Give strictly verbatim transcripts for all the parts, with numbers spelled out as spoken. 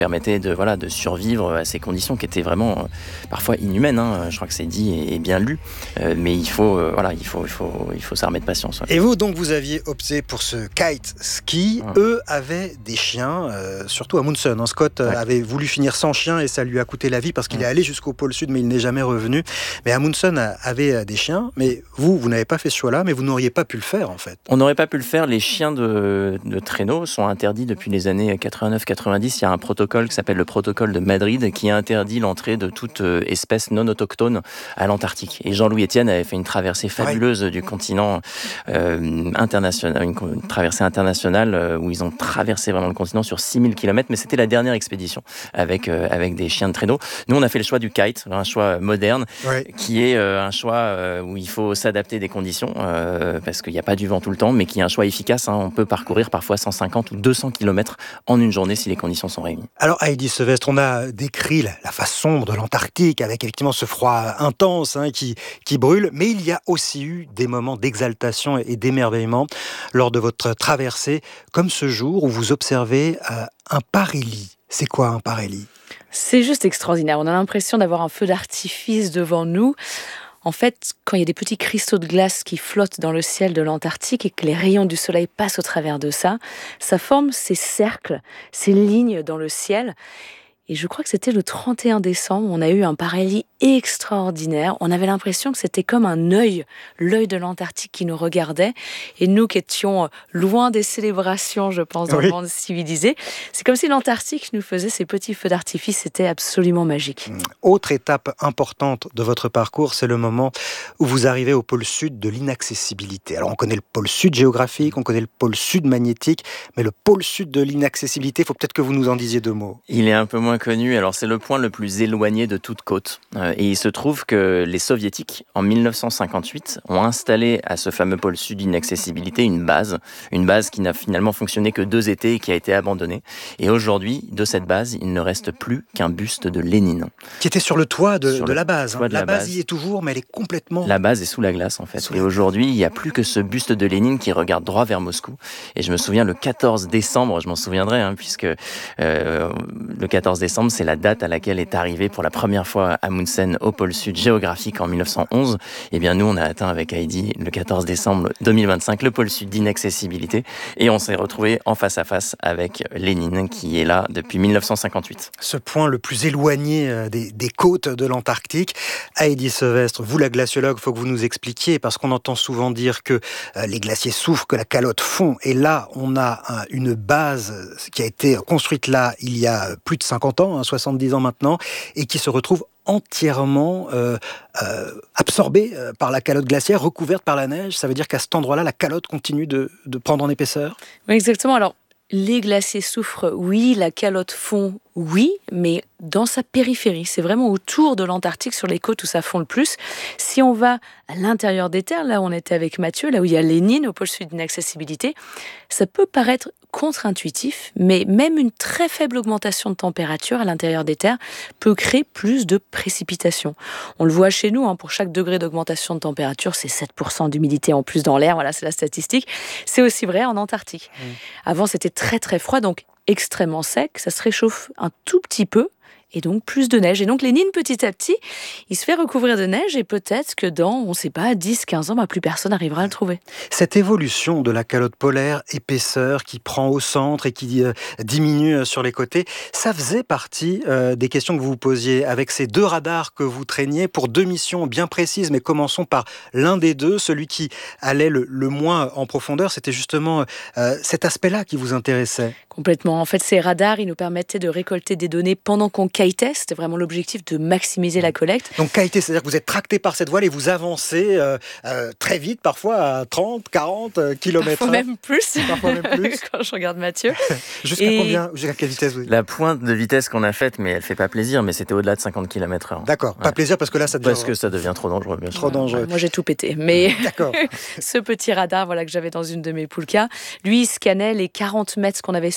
permettait de, voilà, de survivre à ces conditions qui étaient vraiment euh, parfois inhumaines. Hein. Je crois que c'est dit et, et bien lu, euh, mais il faut, euh, voilà, il faut, il faut, il faut s'armer de patience. Ouais. Et vous, donc, vous aviez opté pour ce kite ski. Mmh. Eux avaient des chiens, euh, surtout Amundsen. Hein. Scott ouais. avait voulu finir sans chien et ça lui a coûté la vie parce qu'il mmh. est allé jusqu'au pôle sud, mais il n'est jamais revenu. Mais Amundsen avait des chiens, mais vous, vous n'avez pas fait ce choix-là, mais vous n'auriez pas pu le faire, en fait. On n'aurait pas pu le faire. Les chiens de, de traîneau sont interdits depuis les années quatre-vingt-neuf quatre-vingt-dix. Il y a un protocole qui s'appelle le protocole de Madrid qui interdit l'entrée de toute espèce non autochtone à l'Antarctique. Et Jean-Louis Etienne avait fait une traversée fabuleuse ouais. du continent euh, international, une, une traversée internationale euh, où ils ont traversé vraiment le continent sur six mille kilomètres, mais c'était la dernière expédition avec, euh, avec des chiens de traîneau. Nous, on a fait le choix du kite, un choix moderne, ouais. qui est euh, un choix euh, où il faut s'adapter des conditions, euh, parce qu'il n'y a pas du vent tout le temps, mais qui est un choix efficace. Hein. On peut parcourir parfois cent cinquante ou deux cents kilomètres en une journée si les conditions sont réunies. Alors Heidi Sevestre, on a décrit la, la face sombre de l'Antarctique avec effectivement ce froid intense hein, qui, qui brûle, mais il y a aussi eu des moments d'exaltation et d'émerveillement lors de votre traversée, comme ce jour où vous observez euh, un parélie. C'est quoi un parélie ? C'est juste extraordinaire, on a l'impression d'avoir un feu d'artifice devant nous. En fait, quand il y a des petits cristaux de glace qui flottent dans le ciel de l'Antarctique et que les rayons du soleil passent au travers de ça, ça forme ces cercles, ces lignes dans le ciel. Et je crois que c'était le trente et un décembre, on a eu un parélie extraordinaire. On avait l'impression que c'était comme un œil, l'œil de l'Antarctique qui nous regardait. Et nous qui étions loin des célébrations, je pense, dans oui. le monde civilisé, c'est comme si l'Antarctique nous faisait ces petits feux d'artifice. C'était absolument magique. Autre étape importante de votre parcours, c'est le moment où vous arrivez au pôle sud de l'inaccessibilité. Alors on connaît le pôle sud géographique, on connaît le pôle sud magnétique, mais le pôle sud de l'inaccessibilité, il faut peut-être que vous nous en disiez deux mots. Il est un peu moins connu. Alors c'est le point le plus éloigné de toute côte. Euh, et il se trouve que les soviétiques, en dix-neuf cent cinquante-huit, ont installé à ce fameux pôle sud d'inaccessibilité une base, une base qui n'a finalement fonctionné que deux étés et qui a été abandonnée. Et aujourd'hui, de cette base, il ne reste plus qu'un buste de Lénine. Qui était sur le toit de, de la base. Hein. De la, la base, base y est toujours, mais elle est complètement... La base est sous la glace, en fait. Sous et aujourd'hui, il n'y a plus que ce buste de Lénine qui regarde droit vers Moscou. Et je me souviens, le quatorze décembre, je m'en souviendrai, hein, puisque euh, le quatorze décembre, c'est la date à laquelle est arrivé pour la première fois Amundsen au pôle sud géographique en dix-neuf cent onze. Et bien nous, on a atteint avec Heidi le quatorze décembre deux mille vingt-cinq le pôle sud d'inaccessibilité et on s'est retrouvé en face à face avec Lénine qui est là depuis dix-neuf cent cinquante-huit. Ce point le plus éloigné des, des côtes de l'Antarctique. Heidi Sevestre, vous la glaciologue, il faut que vous nous expliquiez parce qu'on entend souvent dire que euh, les glaciers souffrent, que la calotte fond et là on a euh, une base qui a été construite là il y a plus de cinquante ans, hein, soixante-dix ans maintenant, et qui se retrouve entièrement euh, euh, absorbée euh, par la calotte glaciaire, recouverte par la neige. Ça veut dire qu'à cet endroit-là, la calotte continue de, de prendre en épaisseur ? Oui, exactement. Alors, les glaciers souffrent, oui, la calotte fond, oui, mais dans sa périphérie. C'est vraiment autour de l'Antarctique, sur les côtes où ça fond le plus. Si on va à l'intérieur des terres, là où on était avec Mathieu, là où il y a Lénine, au pôle sud d'inaccessibilité, ça peut paraître contre-intuitif, mais même une très faible augmentation de température à l'intérieur des terres peut créer plus de précipitations. On le voit chez nous, hein, pour chaque degré d'augmentation de température, c'est sept pour cent d'humidité en plus dans l'air, voilà, c'est la statistique. C'est aussi vrai en Antarctique. Mmh. Avant, c'était très très froid, donc extrêmement sec, ça se réchauffe un tout petit peu, et donc plus de neige. Et donc Lénine, petit à petit, il se fait recouvrir de neige et peut-être que dans, on ne sait pas, dix quinze ans, bah, plus personne n'arrivera à le trouver. Cette évolution de la calotte polaire, épaisseur, qui prend au centre et qui euh, diminue sur les côtés, ça faisait partie euh, des questions que vous vous posiez avec ces deux radars que vous traîniez pour deux missions bien précises, mais commençons par l'un des deux, celui qui allait le, le moins en profondeur, c'était justement euh, cet aspect-là qui vous intéressait. Complètement. En fait, ces radars, ils nous permettaient de récolter des données pendant qu'on kitait. C'était vraiment l'objectif de maximiser la collecte. Donc kiter, c'est-à-dire que vous êtes tracté par cette voile et vous avancez euh, euh, très vite, parfois à trente, quarante kilomètres. Parfois même plus. Parfois même plus. Quand je regarde Mathieu. Jusqu'à et... combien, jusqu'à quelle vitesse vous... La pointe de vitesse qu'on a faite, mais elle fait pas plaisir, mais c'était au-delà de cinquante kilomètres heure. D'accord, ouais. Pas plaisir parce que là ça devient... Parce que ça devient trop dangereux, bien sûr. Trop dangereux. Moi j'ai tout pété, mais D'accord. ce petit radar voilà, que j'avais dans une de mes poulkas, lui il scannait les quarante mètres qu'on avait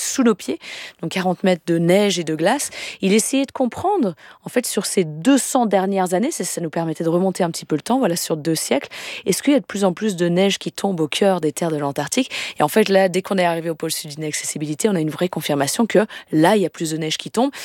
sous nos pieds, donc quarante mètres de neige et de glace. Il essayait de comprendre, en fait, sur ces deux cents dernières années, ça, ça nous permettait de remonter un petit peu le temps, voilà, sur deux siècles, est-ce qu'il y a de plus en plus de neige qui tombe au cœur des terres de l'Antarctique? Et en fait, là, dès qu'on est arrivé au pôle sud d'inaccessibilité, on a une vraie confirmation que là, il y a plus de neige qui tombe.